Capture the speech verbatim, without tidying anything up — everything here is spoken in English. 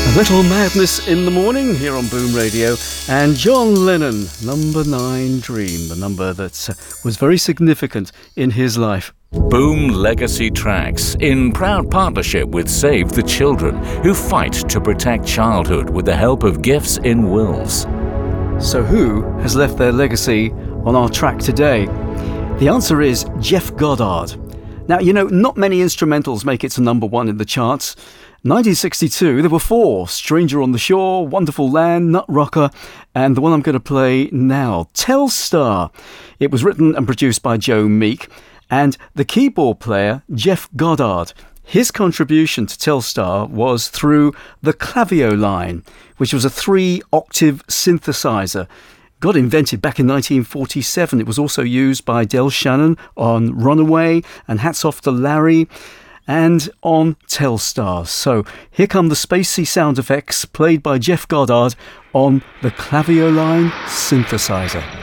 A little madness in the morning here on Boom Radio, and John Lennon, number nine Dream, the number that uh, was very significant in his life. Boom Legacy Tracks, in proud partnership with Save the Children, who fight to protect childhood with the help of Gifts in Wills. So who has left their legacy on our track today? The answer is Jeff Goddard. Now, you know, not many instrumentals make it to number one in the charts. nineteen sixty-two, there were four: Stranger on the Shore, Wonderful Land, Nut Rocker, and the one I'm going to play now, Telstar. It was written and produced by Joe Meek, and the keyboard player, Jeff Goddard, his contribution to Telstar was through the Clavio line, which was a three-octave synthesizer. Got invented back in nineteen forty-seven. It was also used by Del Shannon on Runaway and Hats Off to Larry and on Telstar. So here come the spacey sound effects played by Jeff Goddard on the Clavio line synthesizer.